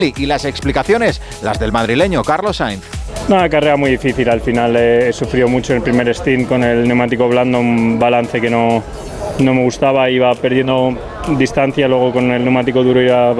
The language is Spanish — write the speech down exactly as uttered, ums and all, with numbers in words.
Y las explicaciones, las del madrileño Carlos Sainz. Una carrera muy difícil, al final eh, he sufrido mucho en el primer stint con el neumático blando, un balance que no, no me gustaba, iba perdiendo distancia, luego con el neumático duro iba